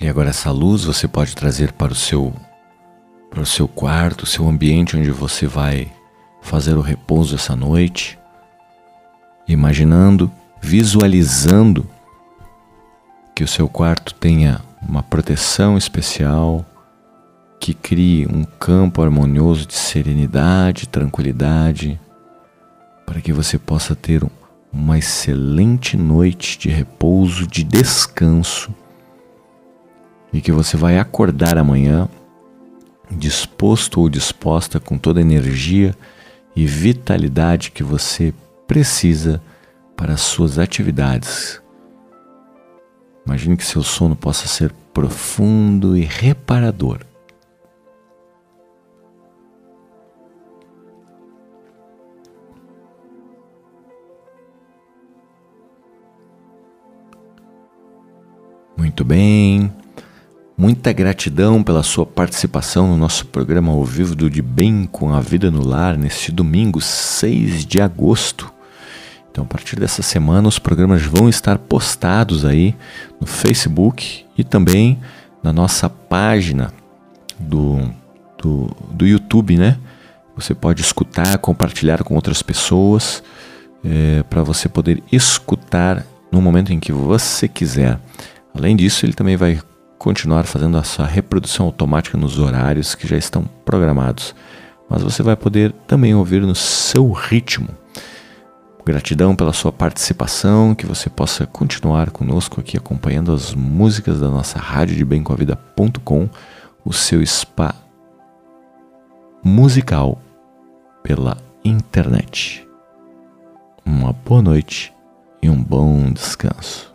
E agora essa luz você pode trazer para o seu quarto, o seu ambiente onde você vai fazer o repouso essa noite, imaginando, visualizando que o seu quarto tenha uma proteção especial, que crie um campo harmonioso de serenidade, tranquilidade, para que você possa ter uma excelente noite de repouso, de descanso, e que você vai acordar amanhã disposto ou disposta com toda a energia e vitalidade que você precisa para as suas atividades. Imagine que seu sono possa ser profundo e reparador. Muito bem. Muita gratidão pela sua participação no nosso programa ao vivo do De Bem com a Vida no Lar, neste domingo 6 de agosto. Então, a partir dessa semana, os programas vão estar postados aí no Facebook e também na nossa página do YouTube, né? Você pode escutar, compartilhar com outras pessoas, para você poder escutar no momento em que você quiser. Além disso, ele também vai continuar fazendo a sua reprodução automática nos horários que já estão programados. Mas você vai poder também ouvir no seu ritmo. Gratidão pela sua participação, que você possa continuar conosco aqui acompanhando as músicas da nossa rádio de bemcomavida.com, o seu spa musical pela internet. Uma boa noite e um bom descanso.